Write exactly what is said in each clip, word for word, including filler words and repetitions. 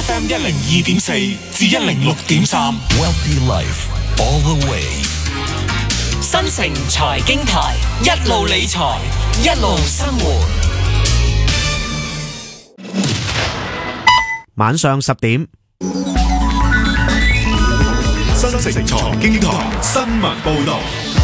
F M 一零二點四至一零六點三 Wealthy Life all the way。 新城財經台，一路理財，一路生活。 晚上十點， 新城財經台新聞報道。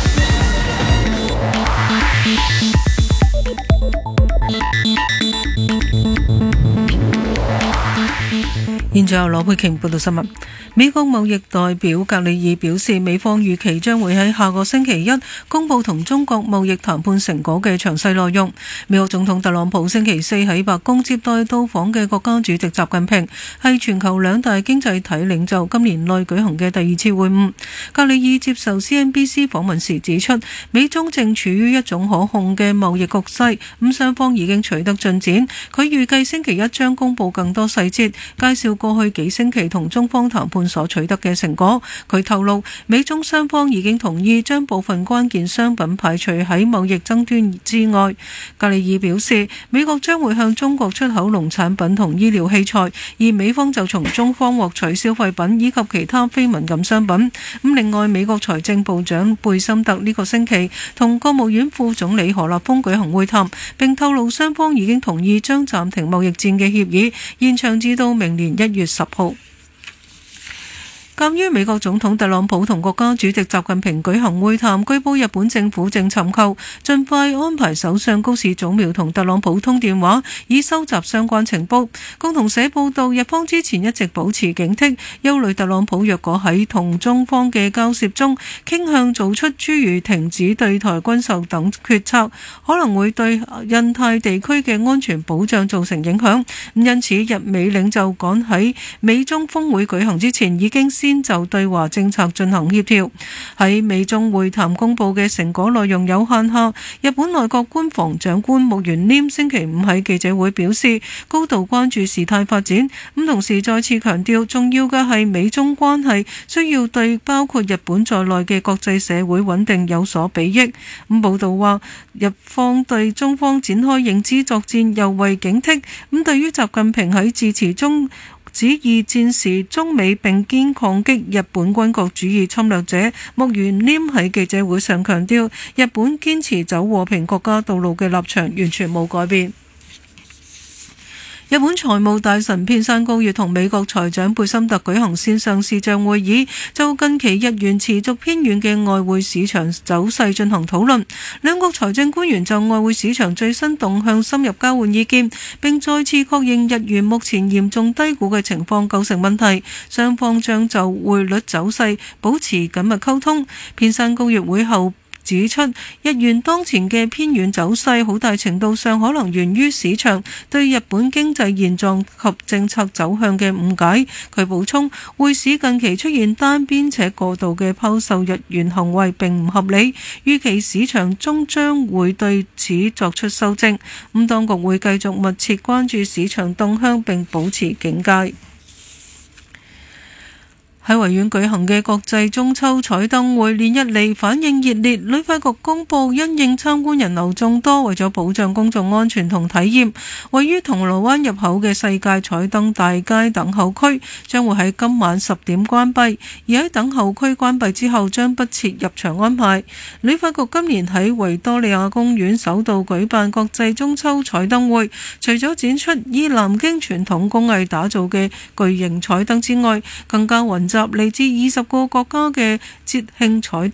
現在由羅佩瓊報道新聞。美國貿易代表格里爾表示，美方預期將會喺下個星期一公佈同中國貿易談判成果嘅詳細內容。美國總統特朗普星期四喺白宮接待到訪嘅國家主席習近平，係全球兩大經濟體領袖今年內舉行嘅第二次會晤。格里爾接受 C N B C 訪問時指出，美中正處於一種可控嘅貿易局勢，咁雙方已經取得進展。佢預計星期一將公佈更多細節，介紹過去幾星期同中方談判所取得嘅成果。佢透露，美中雙方已經同意將部分關鍵商品排除喺貿易爭端之外。格里爾表示，美國將會向中國出口農產品同醫療器材，而美方就從中方獲取消費品以及其他非敏感商品。咁另外，美國財政部長貝森特呢個星期同國務院副總理何立峰舉行會談，並透露雙方已經同意將暫停貿易戰嘅協議延長至到明年一月十號。鑑於美國總統特朗普同國家主席習近平舉行會談，據報日本政府正尋求盡快安排首相高市早苗同特朗普通電話，以收集相關情報。共同社報道，日方之前一直保持警惕，憂慮特朗普若果喺同中方嘅交涉中傾向做出諸如停止對台軍售等決策，可能會對印太地區嘅安全保障造成影響。因此，日美領袖趕喺美中峰會舉行之前已經先就對華政策進行協調。喺美中會談公佈嘅成果內容有限下，日本內閣官房長官木原稔星期五喺記者會表示，高度關注事態發展，咁同時再次強調重要嘅係美中關係需要對包括日本在內嘅國際社會穩定有所裨益。咁報道話，日方對中方展開認知作戰尤為警惕。咁對於習近平喺致辭中指二戰時中美並肩抗擊日本軍國主義侵略者，木原稔喺記者會上強調，日本堅持走和平國家道路嘅立場完全冇改變。日本財務大臣片山高月同美國財長貝森特舉行線上視像會議，就近期日元持續偏軟嘅外匯市場走勢進行討論。兩國財政官員就外匯市場最新動向深入交換意見，並再次確認日元目前嚴重低估嘅情況構成問題。雙方將就匯率走勢保持緊密溝通。片山高月會後指出，日元當前嘅偏軟走勢好大程度上可能源於市場對日本經濟現狀及政策走向嘅誤解。佢補充，匯市近期出現單邊且過度嘅拋售日元行為並唔合理，預期市場終將會對此作出修正。咁當局會繼續密切關注市場動向並保持警戒。喺維園舉行嘅國際中秋彩燈會連日嚟反應熱烈，旅發局公佈因應參觀人流眾多，為咗保障公眾安全同體驗，位於銅鑼灣入口嘅世界彩燈大街等候區將會喺今晚十點關閉，而喺等候區關閉之後將不設入場安排。旅發局今年喺維多利亞公園首度舉辦國際中秋彩燈會，除咗展出以南京傳統工藝打造嘅巨型彩燈之外，更加雲集嚟自二十個國家嘅節慶彩燈